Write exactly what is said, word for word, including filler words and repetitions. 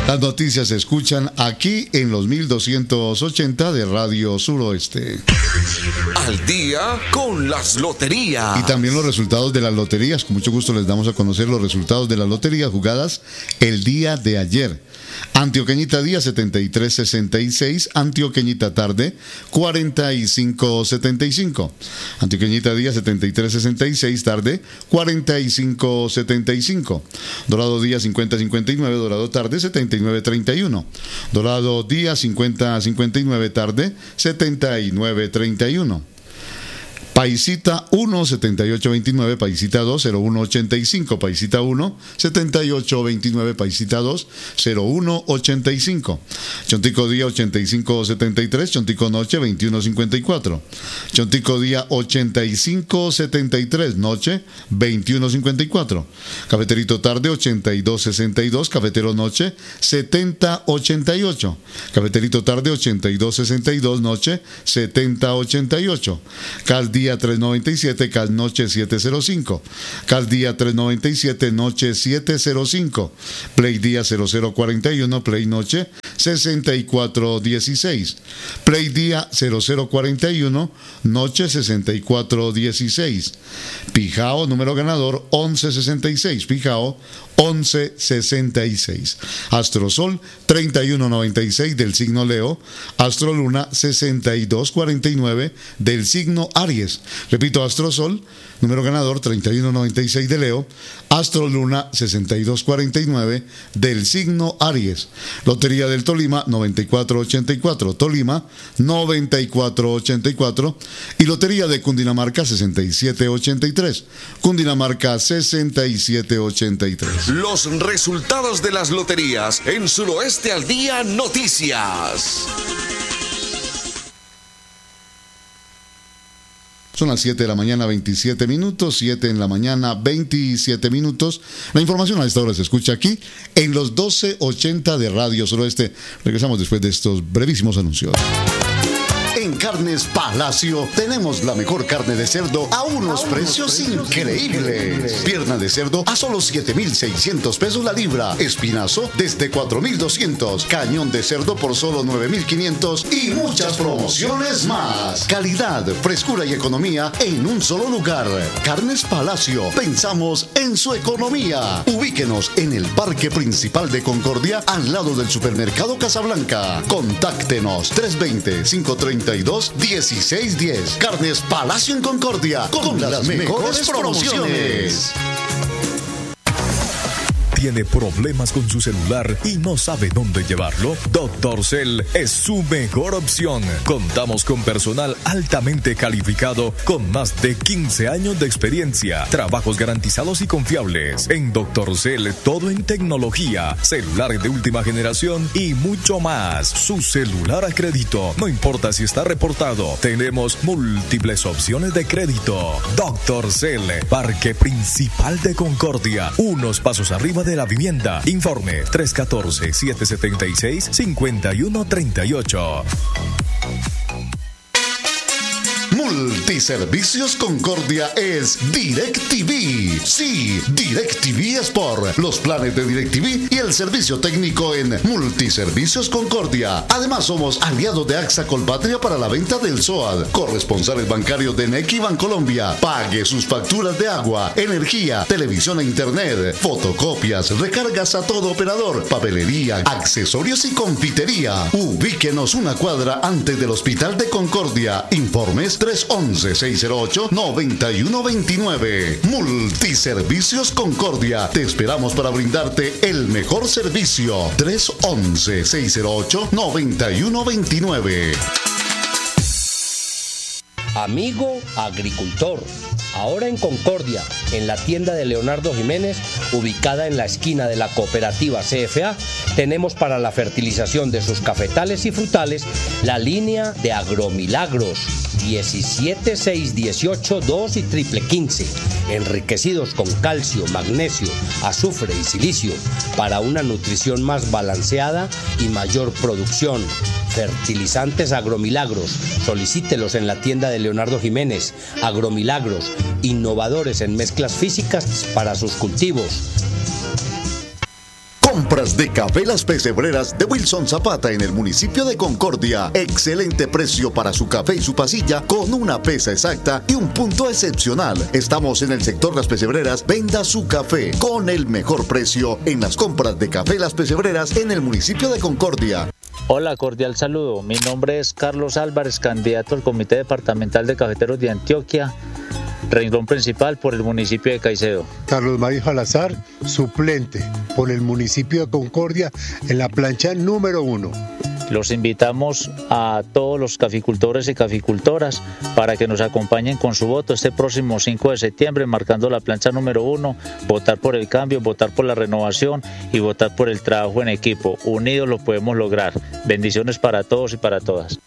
Las noticias se escuchan aquí en los mil doscientos ochenta de Radio Suroeste. Al día con las loterías. Y también los resultados de las loterías. Con mucho gusto les damos a conocer los resultados de las loterías jugadas el día de ayer. Antioqueñita día setenta y tres sesenta y seis, Antioqueñita tarde cuarenta y cinco setenta y cinco. Antioqueñita día setenta y tres sesenta y seis, tarde cuarenta y cinco setenta y cinco. Dorado día cincuenta cincuenta y nueve, Dorado tarde setenta y nueve treinta y uno. Dorado día cincuenta cincuenta y nueve, tarde setenta y nueve treinta y uno. Paisita uno, setenta y ocho veintinueve, Paisita dos, cero uno ochenta y cinco, Paisita uno, setenta y ocho veintinueve, Paisita dos, cero uno ochenta y cinco. Chontico día ochenta y cinco setenta y tres, Chontico noche veintiuno cincuenta y cuatro. Chontico día ochenta y cinco setenta y tres, noche veintiuno cincuenta y cuatro. Cafeterito tarde ochenta y dos sesenta y dos, Cafetero noche setenta ochenta y ocho. Cafeterito tarde ochenta y dos sesenta y dos, noche setenta ochenta y ocho. Cal día tres noventa y siete, Cal noche siete cero cinco. Cal día tres noventa y siete, noche siete cero cinco. Play día cero cero cuarenta y uno, Play noche sesenta y cuatro dieciséis. Play día cero cero cuarenta y uno, noche sesenta y cuatro dieciséis. Pijao número ganador once sesenta y seis. Pijao once sesenta y seis. Astrosol treinta y uno noventa y seis del signo Leo. Astroluna sesenta y dos cuarenta y nueve del signo Aries. Repito, Astrosol número ganador treinta y uno noventa y seis de Leo. Astroluna sesenta y dos cuarenta y nueve del signo Aries. Lotería del Tolima noventa y cuatro ochenta y cuatro. Tolima noventa y cuatro ochenta y cuatro. Y Lotería de Cundinamarca sesenta y siete ochenta y tres. Cundinamarca sesenta y siete ochenta y tres. Los resultados de las loterías en Suroeste al Día Noticias. Son las siete de la mañana, veintisiete minutos, siete en la mañana, veintisiete minutos. La información a esta hora se escucha aquí en los doce ochenta de Radio Suroeste. Regresamos después de estos brevísimos anuncios. En Carnes Palacio tenemos la mejor carne de cerdo a unos a precios, precios increíbles. increíbles. Pierna de cerdo a solo siete mil seiscientos pesos la libra. Espinazo desde cuatro mil doscientos. Cañón de cerdo por solo nueve mil quinientos. Y muchas promociones más. Calidad, frescura y economía en un solo lugar. Carnes Palacio. Pensamos en su economía. Ubíquenos en el Parque Principal de Concordia, al lado del Supermercado Casablanca. Contáctenos tres veinte, cinco treinta y dos, dieciséis diez. Carnes Palacio en Concordia, con, con las, las mejores, mejores promociones. ¿Tiene problemas con su celular y no sabe dónde llevarlo? Doctor Cell es su mejor opción. Contamos con personal altamente calificado con más de quince años de experiencia, trabajos garantizados y confiables. En Doctor Cell, todo en tecnología, celulares de última generación y mucho más. Su celular a crédito, no importa si está reportado. Tenemos múltiples opciones de crédito. Doctor Cell, Parque Principal de Concordia, unos pasos arriba de la vivienda. Informe tres uno cuatro, siete siete seis, cinco uno tres ocho. Multiservicios Concordia es DirecTV. Sí, DirecTV es por los planes de DirecTV y el servicio técnico en Multiservicios Concordia. Además, somos aliados de AXA Colpatria para la venta del S O A D. Corresponsales bancarios de Nequi Bancolombia. Pague sus facturas de agua, energía, televisión e internet, fotocopias, recargas a todo operador, papelería, accesorios y confitería. Ubíquenos una cuadra antes del Hospital de Concordia. Informes tres once, seis cero ocho, noventa y uno veintinueve. Multiservicios Concordia. Te esperamos para brindarte el mejor servicio. tres once, seis cero ocho, noventa y uno veintinueve. Amigo agricultor, ahora en Concordia, en la tienda de Leonardo Jiménez, ubicada en la esquina de la cooperativa C F A, tenemos para la fertilización de sus cafetales y frutales la línea de Agromilagros diecisiete, seis, dieciocho, dos y triple quince, enriquecidos con calcio, magnesio, azufre y silicio para una nutrición más balanceada y mayor producción. Fertilizantes Agromilagros, solicítelos en la tienda de Leonardo Jiménez. Agromilagros, innovadores en mezclas físicas para sus cultivos. Compras de café Las Pesebreras de Wilson Zapata en el municipio de Concordia. Excelente precio para su café y su pasilla con una pesa exacta y un punto excepcional. Estamos en el sector Las Pesebreras. Venda su café con el mejor precio en las compras de café Las Pesebreras en el municipio de Concordia. Hola, cordial saludo. Mi nombre es Carlos Álvarez, candidato al Comité Departamental de Cafeteros de Antioquia, renglón principal por el municipio de Caicedo. Carlos Mario Salazar, suplente por el municipio de Concordia en la plancha número uno. Los invitamos a todos los caficultores y caficultoras para que nos acompañen con su voto este próximo cinco de septiembre, marcando la plancha número uno, votar por el cambio, votar por la renovación y votar por el trabajo en equipo. Unidos lo podemos lograr. Bendiciones para todos y para todas.